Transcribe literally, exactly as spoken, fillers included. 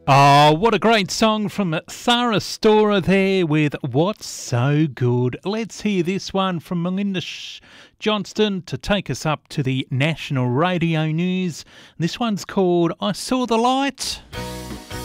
Oh, what a great song from Sarah Storer there with What's So Good. Let's hear this one from Melinda Sh- Johnston to take us up to the national radio news. This one's called I Saw the Light.